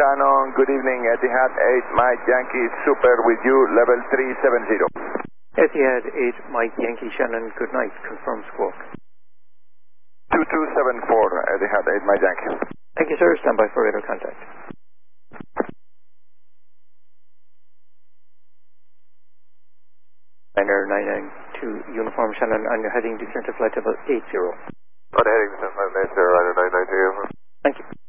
Shannon, good evening. Etihad 8, Mike Yankee, super with you, level 370. Etihad 8, Mike Yankee, Shannon, good night. Confirm squawk. 2274, Etihad 8, Mike Yankee. Thank you, sir. Stand by for radar contact. Niner 992 Uniform Shannon on your heading descent to flight level 80. On heading descent flight 80, Ryder 992. Thank you.